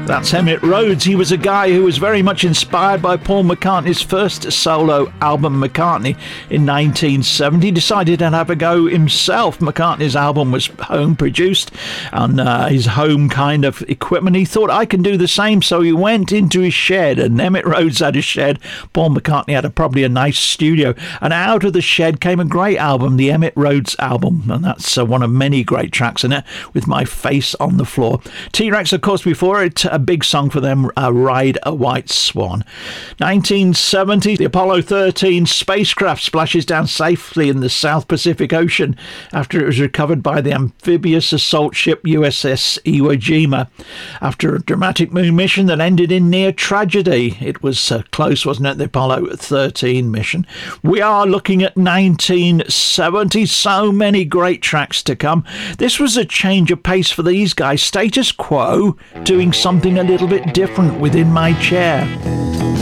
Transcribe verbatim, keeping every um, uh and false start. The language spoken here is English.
That's Emmett Rhodes. He was a guy who was very much inspired by Paul McCartney's first solo album, McCartney, in nineteen seventy. He decided to have a go himself. McCartney's album was home produced on uh, his home kind of equipment. He thought, I can do the same, so he went into his shed, and Emmett Rhodes had a shed. Paul McCartney had a, probably a nice studio, and out of the shed came a great album, the Emmett Rhodes album, and that's uh, one of many great tracks in it, with My Face on the Floor. T-Rex, of course, before it, a big song for them, uh, Ride a White Swan. nineteen seventy, the Apollo thirteen spacecraft splashes down safely in the South Pacific Ocean after it was recovered by the amphibious assault ship U S S Iwo Jima. After a dramatic moon mission that ended in near tragedy. It was uh, close, wasn't it, the Apollo thirteen mission. We are looking at nineteen seventy, so many great tracks to come. This was a change of pace for these guys. Status Quo doing something a little bit different within my chair.